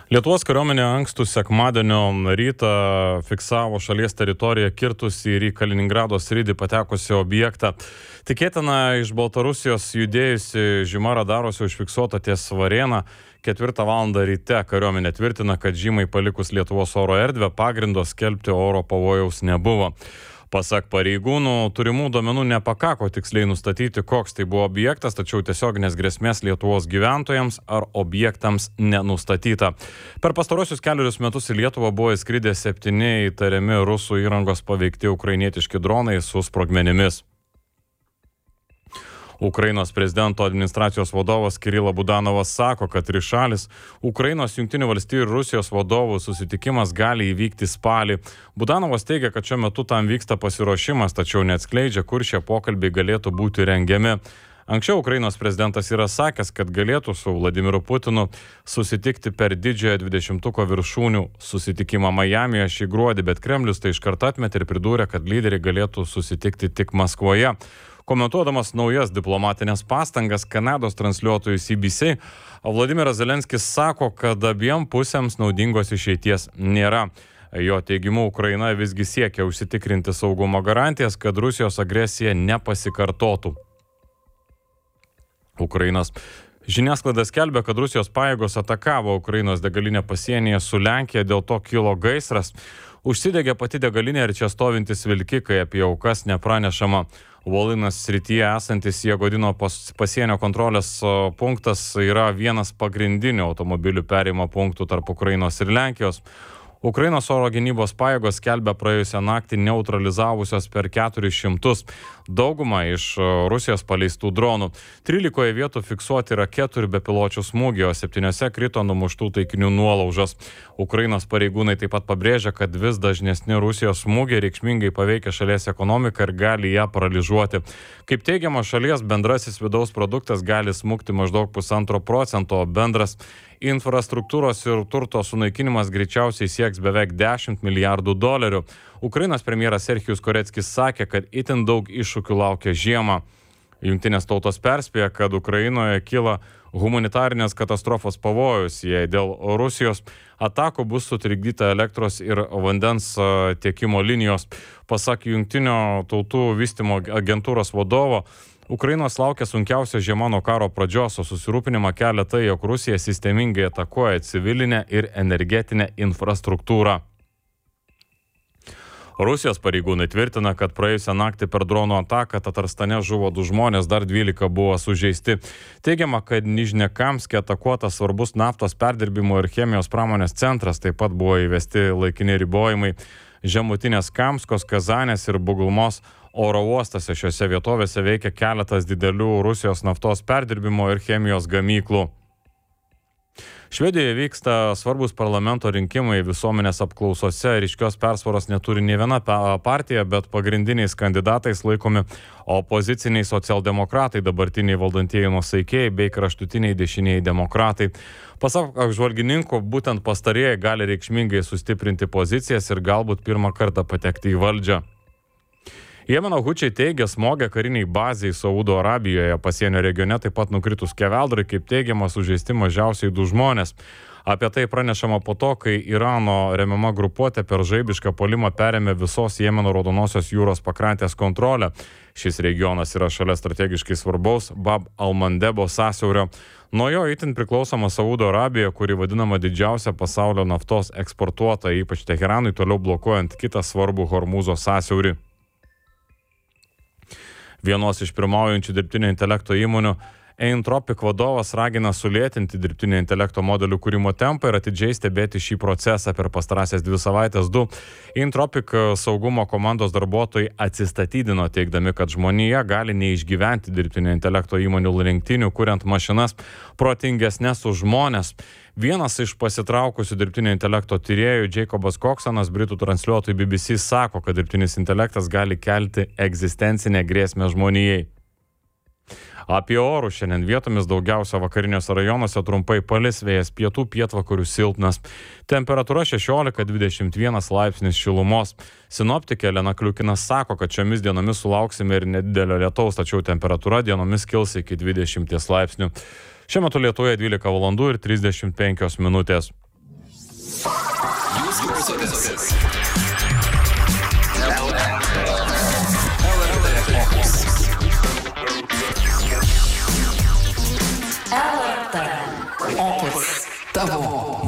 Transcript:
Lietuvos kariuomenė ankstų sekmadienio rytą fiksavo šalies teritoriją kirtusį ir į Kaliningrado sritį patekusią objektą. Tikėtina, iš Baltarusijos judėjusi žyma radaruose užfiksuota ties Varėna. 4 valandą ryte kariuomenė tvirtina, kad žymai palikus Lietuvos oro erdvę pagrindo skelbti oro pavojaus nebuvo. Pasak pareigūnų, turimų duomenų nepakako tiksliai nustatyti, koks tai buvo objektas, tačiau tiesioginės grėsmės Lietuvos gyventojams ar objektams nenustatyta. Per pastarosius kelius metus į Lietuvą buvo įskridę 7 įtariami rusų įrangos paveikti ukrainietiški dronai su sprogmenimis. Ukrainos prezidento administracijos vadovas Kirila Budanovas sako, kad trišalis Ukrainos, Jungtinių valstijų ir Rusijos vadovų susitikimas gali įvykti spalį. Budanovas teigia, kad šiuo metu tam vyksta pasiruošimas, tačiau neatskleidžia, kur šie pokalbiai galėtų būti rengiami. Anksčiau Ukrainos prezidentas yra sakęs, kad galėtų su Vladimiru Putinu susitikti per didžiojo 20-ko viršūnių susitikimą Majamyje šį gruodį, bet Kremlius tai iškart atmetė ir pridūrė, kad lyderiai galėtų susitikti tik Maskvoje. Komentuodamas naujas diplomatinės pastangas Kanados transliuotojui CBC, Vladimiras Zelenskis sako, kad abiem pusėms naudingos išeities nėra. Jo teigimu, Ukraina visgi siekia užsitikrinti saugumo garantijas, kad Rusijos agresija nepasikartotų. Ukrainos žiniasklaida skelbia, kad Rusijos pajėgos atakavo Ukrainos degalinę pasienyje su Lenkija, dėl to kilo gaisras. Užsidegė pati degalinė ir čia stovintis vilkikai, apie aukas nepranešama. Volinas srityje esantis Jagodino pasienio kontrolės punktas yra vienas pagrindinių automobilių perėjimo punktų tarp Ukrainos ir Lenkijos. Ukrainos oro gynybos pajėgos skelbia praėjusią naktį neutralizavusios per 400 daugumą iš Rusijos paleistų dronų. 13 vietų fiksuoti raketų ir bepiločių smūgių, o 7 krito numuštų taikinių nuolaužos. Ukrainos pareigūnai taip pat pabrėžia, kad vis dažnesni Rusijos smūgiai reikšmingai paveikia šalies ekonomiką ir gali ją paralyžuoti. Kaip teigiama, šalies bendrasis vidaus produktas gali smukti maždaug 1,5%, o bendras infrastruktūros ir turto sunaikinimas greičiausiai sieks beveik $10 milijardų. Ukrainos premjeras Serhijus Koreckis sakė, kad itin daug iššūkių laukia žiemą. Jungtinės tautos perspėja, kad Ukrainoje kyla humanitarinės katastrofos pavojus, jei dėl Rusijos atakų bus sutrikdyta elektros ir vandens tiekimo linijos. Pasak Jungtinių tautų vystymo agentūros vadovo, Ukrainos laukia sunkiausia žiema nuo karo pradžios, o susirūpinimą kelia tai, jog Rusija sistemingai atakuoja civilinę ir energetinę infrastruktūrą. Rusijos pareigūnai tvirtina, kad praėjusią naktį per dronų ataką Tatarstane žuvo 2 žmonės, dar 12 buvo sužeisti. Teigiama, kad Nižnekamske atakuotas svarbus naftos perdirbimo ir chemijos pramonės centras, taip pat buvo įvesti laikini ribojimai žemutinės Kamskos, Kazanės ir Bugulmos oro uostose. Šiose vietovėse veikia keletas didelių Rusijos naftos perdirbimo ir chemijos gamyklų. Švedijoje vyksta svarbus parlamento rinkimai, visuomenės apklausose ryškios persvaros neturi nė viena partija, bet pagrindiniais kandidatais laikomi opoziciniai socialdemokratai, dabartiniai valdantieji nuosaikiai bei kraštutiniai dešinieji demokratai. Pasak apžvalgininkų, būtent pastarieji gali reikšmingai sustiprinti pozicijas ir galbūt pirmą kartą patekti į valdžią. Jemeno hučiai teigia smogę kariniai baziai Saudo Arabijoje, pasienio regione taip pat nukritus skeveldrai, kaip teigiama, sužeisti mažiausiai 2 žmonės. Apie tai pranešama po to, kai Irano remiama grupuotė per žaibišką puolimą perėmė visos Jemeno Raudonosios jūros pakrantės kontrolę. Šis regionas yra šalia strategiškai svarbaus Bab al-Mandebo sąsiaurio. Nuo jo itin priklausoma Saudo Arabija, kuri vadinama didžiausia pasaulio naftos eksportuotoja, ypač Teheranui, toliau blokuojant kitą svarbų Hormūzo sąsiaurį. Vienos iš pirmaujančių dirbtinio intelekto įmonių Anthropic vadovas ragina sulėtinti dirbtinio intelekto modelių kūrimo tempą ir atidžiai stebėti šį procesą. Per pastarąsias 2 savaitės 2 Anthropic saugumo komandos darbuotojai atsistatydino, teigdami, kad žmonija gali neišgyventi dirbtinio intelekto įmonių lenktynių, kuriant mašinas protingesnes už žmones. Vienas iš pasitraukusių dirbtinio intelekto tyrėjų, Jacobas Coxonas, britų transliuotojui BBC, sako, kad dirbtinis intelektas gali kelti egzistencinę grėsmę žmonijai. Apie orus šiandien vietomis daugiausia vakariniuose rajonuose trumpai palis, vėjas pietų pietvakarių silpnas. Temperatūra 16-21 laipsnis šilumos. Sinoptikė Elena Kliukinas sako, kad šiomis dienomis sulauksime ir nedidelio lietaus, tačiau temperatūra dienomis kils iki 20 laipsnių. Šiuo metu Lietuvoje 12 valandų ir 35 minutės. LRT Opus. Tavo